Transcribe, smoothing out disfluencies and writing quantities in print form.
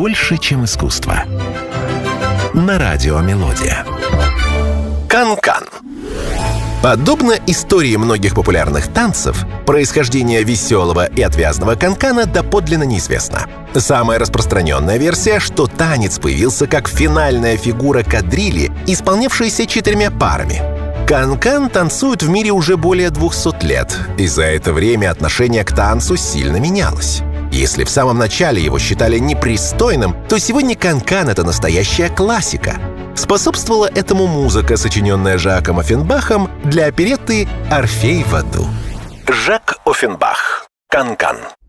больше, чем искусство. На радио «Мелодия». Кан-кан. Подобно истории многих популярных танцев, происхождение веселого и отвязного канкана доподлинно неизвестно. Самая распространенная версия, что танец появился как финальная фигура кадрили, исполнявшаяся 4 парами. Кан-кан танцуют в мире уже более 200 лет, и за это время отношение к танцу сильно менялось. Если в самом начале его считали непристойным, то сегодня кан-кан — это настоящая классика. Способствовала этому музыка, сочиненная Жаком Оффенбахом для оперетты «Орфей в аду». Жак Оффенбах. Кан-кан.